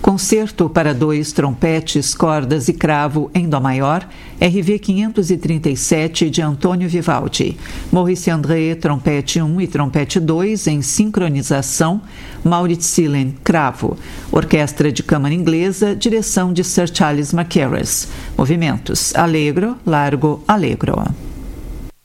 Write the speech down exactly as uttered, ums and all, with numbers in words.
Concerto para dois trompetes, cordas e cravo em dó maior, R V quinhentos e trinta e sete de Antônio Vivaldi. Maurice André, trompete um e trompete dois em sincronização, Maurits Silen, cravo. Orquestra de Câmara Inglesa, direção de Sir Charles Mackerras. Movimentos: allegro, largo, allegro.